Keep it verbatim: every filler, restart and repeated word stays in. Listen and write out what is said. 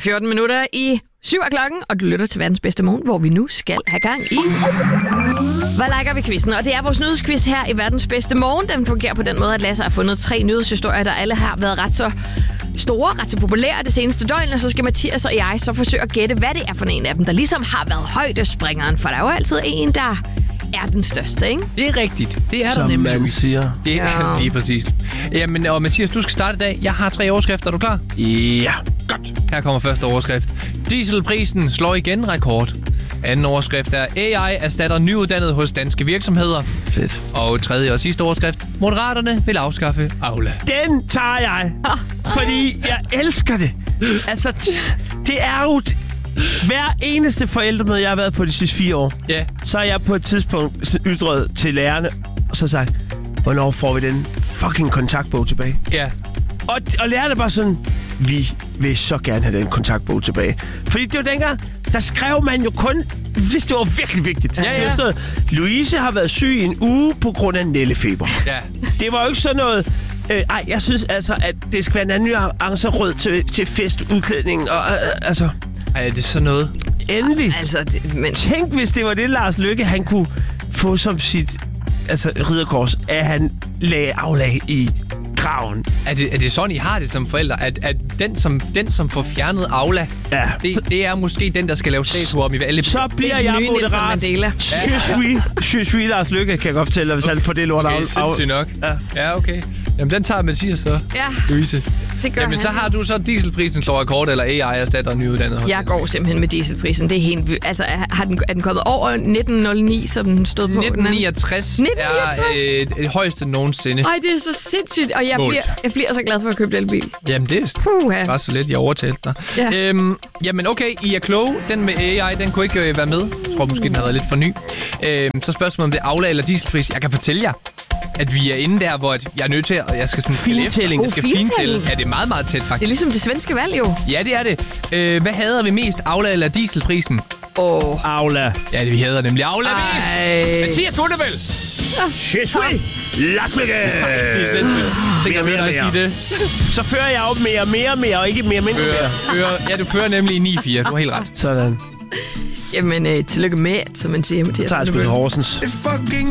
fjorten minutter i syv af klokken, og du lytter til verdens bedste morgen, hvor vi nu skal have gang i Hvad liker vi quizzen? Og det er vores nyhedsquiz her i verdens bedste morgen. Den fungerer på den måde, at Lasse har fundet tre nyhedshistorier, der alle har været ret så store, ret så populære det seneste døgn, og så skal Mathias og jeg så forsøge at gætte, hvad det er for en af dem, der ligesom har været højdespringeren, for der er jo altid en, der er den største, ikke? Det er rigtigt. Det er Som der nemlig. man siger. Det er Ja. lige præcis. Jamen, og Mathias, du skal starte i dag. Jeg har tre overskrifter. Er du klar? Ja. Godt. Her kommer første overskrift. Dieselprisen slår igen rekord. Anden overskrift er A I erstatter nyuddannet hos danske virksomheder. Fedt. Og tredje og sidste overskrift. Moderaterne vil afskaffe Aula. Den tager jeg, fordi jeg elsker det. Altså, det er jo... Hver eneste forældremøde, jeg har været på de sidste fire år, Ja. så er jeg på et tidspunkt ytret til lærerne, og så sagt, hvornår får vi den fucking kontaktbog tilbage? Ja. Og, og lærerne bare sådan, vi vil så gerne have den kontaktbog tilbage. Fordi det var dengang, der skrev man jo kun, hvis det var virkelig vigtigt. Ja, ja. Det stod, Louise har været syg i en uge på grund af nællefeber. Ja. Det var jo ikke sådan noget... Øh, ej, jeg synes altså, at det skal være en anden nuancerød til, til festudklædningen. Og, øh, altså... Ej, det er sådan noget. Endelig. Altså, det, men... Tænk, hvis det var det, Lars Løkke, han kunne få som sit altså, ridderkors, at han lagde aflag i graven. Er det, er det sådan, I har det som forældre? At, at den, som, den, som får fjernet Aula, Ja. det, det er måske den, der skal lave statuer om i alle... Så bliver Det er jeg den nye Nelson moderat. Mandela. Je suis, je suis Lars Løkke, kan jeg godt fortælle dig, hvis han får det lort af. Okay, sindssygt nok. Ja. Ja, okay. Jamen, den tager Mathias så, Ja, Louise. det gør Jamen, han. så har du så dieselprisen slår rekord, eller A I erstatter nyuddannet hos Jeg går simpelthen med dieselprisen. Det er helt vildt. Altså, er, har den, er den kommet over nitten nul ni, som den stod på? nitten niogtres nitten niogtres? er øh, det højeste nogensinde. Ej, det er så sindssygt, og jeg Målt. bliver, jeg bliver så glad for at købe elbil. Jamen, det er Puha. bare så lidt, jeg overtalte dig. Ja. Øhm, jamen, okay, I er kloge. Den med A I, den kunne ikke øh, være med. Jeg tror måske, den har været lidt for ny. Øhm, så spørgsmålet om det er Aula eller dieselpris. Jeg kan fortælle jer, at vi er inde der, hvor jeg er nødt til, og jeg skal sådan... Fintælling. Jeg skal Oh, fintælling. fintælle. Ja, det er meget, meget tæt, Det er faktisk. ligesom det svenske valg, jo. Ja, det er det. Øh, hvad hader vi mest? Aula eller dieselprisen? Åh. Oh. Aula. Ja, det vi hader nemlig Aula mest. Ej. Mathias Hundevel! Je suis Lars Løkke. Tænker jeg mere at sige det. Så fører jeg op mere, mere, mere, og ikke mere, mindre, Fører, mere. fører, ja, du fører nemlig i ni fire. Du har helt ret. Sådan. Jamen, øh, tillykke med, som man siger, Mathias. Så tager jeg sgu til Horsens. It fucking